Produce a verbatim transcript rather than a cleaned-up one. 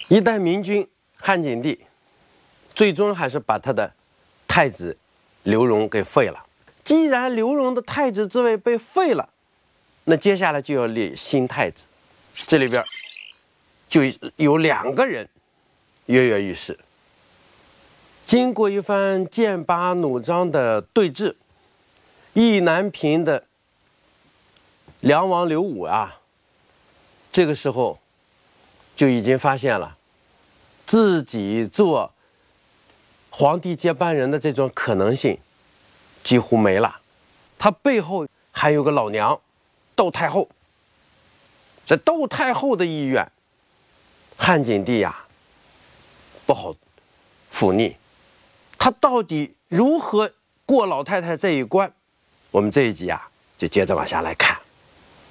一代明君汉景帝，最终还是把他的太子刘荣给废了。既然刘荣的太子之位被废了，那接下来就要立新太子。这里边就有两个人跃跃欲试。经过一番剑拔弩张的对峙，意难平的梁王刘武啊，这个时候就已经发现了自己做皇帝接班人的这种可能性几乎没了。他背后还有个老娘窦太后，这窦太后的意愿，汉景帝呀、啊、不好忤逆。他到底如何过老太太这一关？我们这一集啊，就接着往下来看。